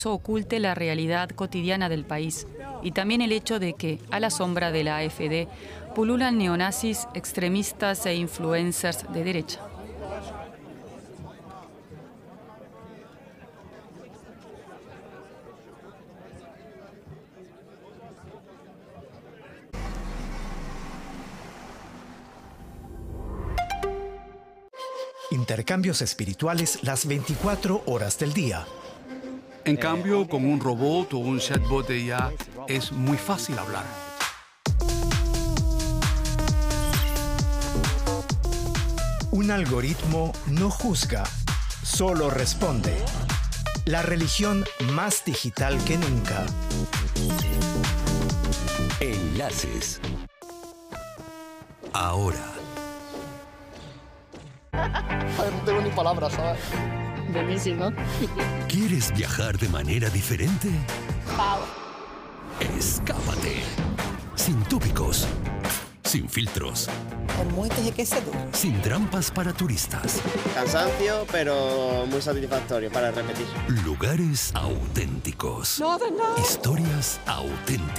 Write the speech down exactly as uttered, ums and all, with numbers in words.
oculte la realidad cotidiana del país y también el hecho de que, a la sombra de la A F D, pululan neonazis, extremistas e influencers de derecha. Intercambios espirituales las veinticuatro horas del día. En cambio, con un robot o un chatbot de I A es muy fácil hablar. Un algoritmo no juzga, solo responde. La religión más digital que nunca. Enlaces. Ahora. No tengo ni palabras, ¿sabes? Buenísimo. ¿Quieres viajar de manera diferente? Wow. Escápate. Sin tópicos. Sin filtros. Sin trampas para turistas. Cansancio, pero muy satisfactorio para repetir. Lugares auténticos. No, no. Historias auténticas.